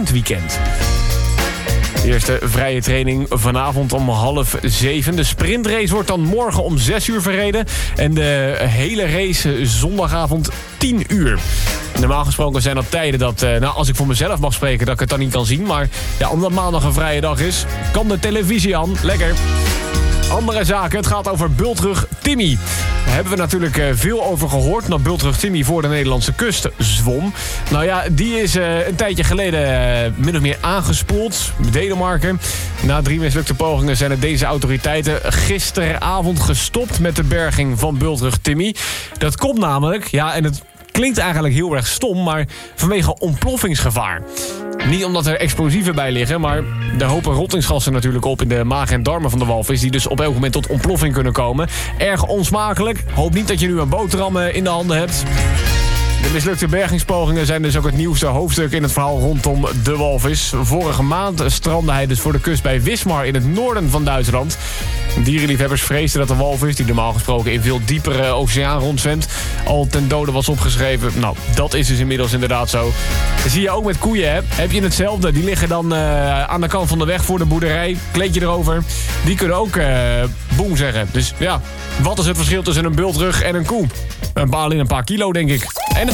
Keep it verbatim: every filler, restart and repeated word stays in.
sprintweekend. De eerste vrije training vanavond om half zeven. De sprintrace wordt dan morgen om zes uur verreden. En de hele race zondagavond tien uur. Normaal gesproken zijn dat tijden dat, uh, nou, als ik voor mezelf mag spreken, dat ik het dan niet kan zien. Maar ja, omdat maandag een vrije dag is, kan de televisie aan. Lekker. Andere zaken, het gaat over Bultrug Timmy. Daar hebben we natuurlijk uh, veel over gehoord. Dat Bultrug Timmy voor de Nederlandse kust zwom. Nou ja, die is uh, een tijdje geleden uh, min of meer aangespoeld. Denemarken. Na drie mislukte pogingen zijn het deze autoriteiten gisteravond gestopt met de berging van Bultrug Timmy. Dat komt namelijk, ja, en het klinkt eigenlijk heel erg stom, maar vanwege ontploffingsgevaar. Niet omdat er explosieven bij liggen, maar er hopen rottingsgassen natuurlijk op in de maag en darmen van de walvis, die dus op elk moment tot ontploffing kunnen komen. Erg onsmakelijk. Hoop niet dat je nu een boterham in de handen hebt. De mislukte bergingspogingen zijn dus ook het nieuwste hoofdstuk in het verhaal rondom de walvis. Vorige maand strandde hij dus voor de kust bij Wismar in het noorden van Duitsland. Dierenliefhebbers vreesden dat de walvis, die normaal gesproken in veel diepere oceaan rondzwemt, al ten dode was opgeschreven. Nou, dat is dus inmiddels inderdaad zo. Dat zie je ook met koeien, hè? Heb je hetzelfde? Die liggen dan uh, aan de kant van de weg voor de boerderij. Kleedje erover. Die kunnen ook uh, boem zeggen. Dus ja, wat is het verschil tussen een bultrug en een koe? Een paar, alleen een paar kilo, denk ik. En het